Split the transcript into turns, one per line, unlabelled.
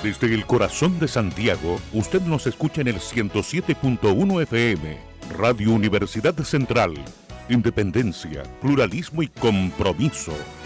Desde el corazón de Santiago, usted nos escucha en el 107.1 FM, Radio Universidad Central. Independencia, pluralismo y compromiso.